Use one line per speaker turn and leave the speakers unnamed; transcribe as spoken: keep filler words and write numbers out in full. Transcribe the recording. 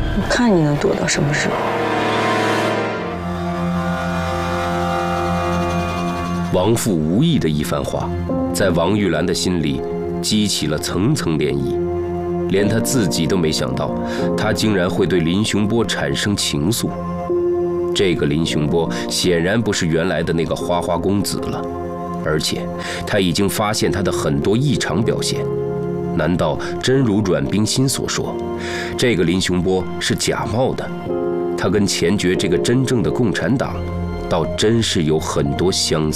我看你能躲到什么时候。
王父无意的一番话，在王玉兰的心里激起了层层涟漪，连她自己都没想到，她竟然会对林雄波产生情愫。这个林雄波显然不是原来的那个花花公子了，而且他已经发现他的很多异常表现。难道真如阮冰心所说，这个林雄波是假冒的？他跟钱觉这个真正的共产党，倒真是有很多相似。